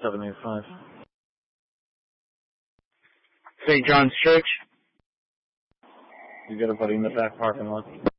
785. St. John's Church. You got a buddy in the back parking lot.